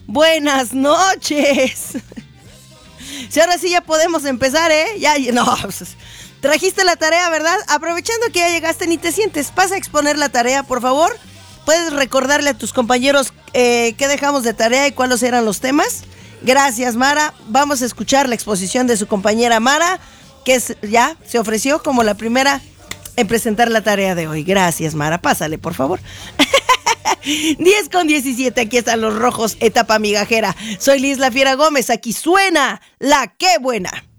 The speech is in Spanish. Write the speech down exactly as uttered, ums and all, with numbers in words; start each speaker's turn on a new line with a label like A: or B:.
A: Buenas noches. Si ahora sí ya podemos empezar, ¿eh? Ya, no, pues, trajiste la tarea, ¿verdad? Aprovechando que ya llegaste, ni te sientes. Pasa a exponer la tarea, por favor. ¿Puedes recordarle a tus compañeros eh, qué dejamos de tarea y cuáles eran los temas? Gracias, Mara. Vamos a escuchar la exposición de su compañera Mara, que es, ya se ofreció como la primera en presentar la tarea de hoy. Gracias, Mara. Pásale, por favor. diez con diecisiete, aquí están los rojos, etapa migajera. Soy Liz La Fiera Gómez, aquí suena La Qué Buena.